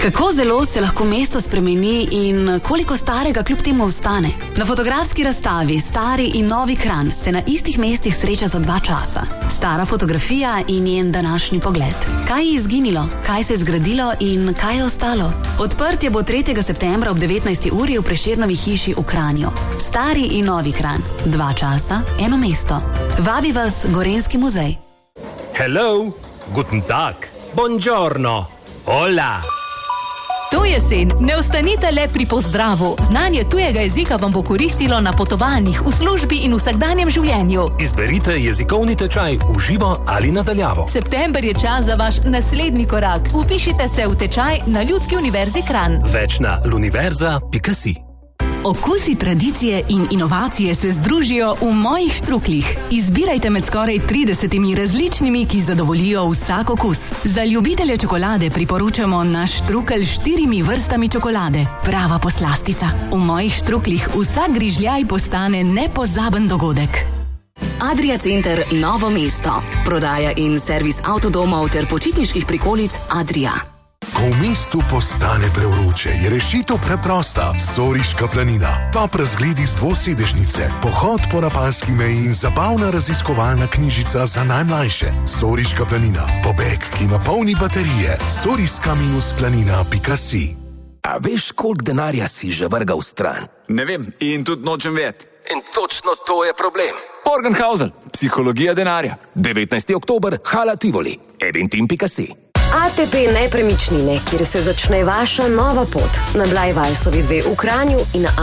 Kako zelo se lahko mesto spremeni in koliko starega kljub temu ostane? Na fotografski razstavi Stari in Novi Kranj se na istih mestih srečata dva časa. Stara fotografija in njen današnji pogled. Kaj je izginilo, kaj se je zgradilo in kaj je ostalo? Odprtje bo 3. septembra ob 19. uri v Prešernovi hiši v Kranju. Stari in Novi Kranj. Dva časa, eno mesto. Vabi vas Gorenski muzej. Hello, guten Tag, buongiorno, hola. To jesen ne ostanite le pri pozdravu. Znanje tujega jezika vam bo koristilo na potovanjih, v službi in vsakdanjem življenju. Izberite jezikovni tečaj v živo ali nadaljavo. September je čas za vaš naslednji korak. Vpišite se v tečaj na Ljudski univerzi Kranj. Več na luniverza.si. Okusi tradicije in inovacije se združijo v mojih štruklih. Izbirajte med skoraj 30 različnimi, ki zadovoljijo vsak okus. Za ljubitelje čokolade priporočamo naš štrukelj s 4 vrstami čokolade. Prava poslastica. V mojih štruklih vsak grižljaj postane nepozaben dogodek. Adria Center Novo mesto. Prodaja in servis avtodomov ter počitniških prikolic Adria. Ko v mestu postane prevroče, je rešitev preprosta. Soriška planina. Top razgledi z dvosedežnice, pohod po Rapalski meji in zabavna raziskovalna knjižica za najmlajše. Soriška planina. Pobeg, ki ima polni baterije. soriska-planina.si. A veš, koliko denarja si že vrgal stran? Ne vem in tudi nočem vedeti. In točno to je problem. Morgenhausen, psihologija denarja. 19. oktober, Hala Tivoli, eventim.si. ATP nepremičnine, kjer se začne vaša nova pot. Na Blajvajsovi 2 v Kranju in na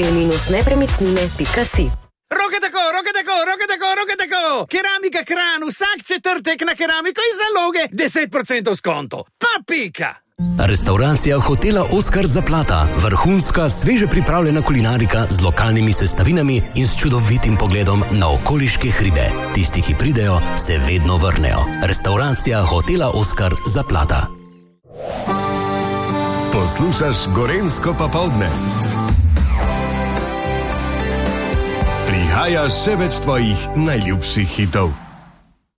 atp-nepremičnine.si. Roke tako, roke tako, roke tako, roke tako. Keramika Kranj, vsak četrtek na keramiko iz zaloge 10% skonto. Pa pika. Restauracija hotela Oskar Zaplata. Vrhunska, sveže pripravljena kulinarika z lokalnimi sestavinami in s čudovitim pogledom na okoliške hribe. Tisti, ki pridejo, se vedno vrnejo. Restauracija hotela Oskar Zaplata. Poslušaš Gorenjsko popoldne. Prihaja še več tvojih najljubših hitov.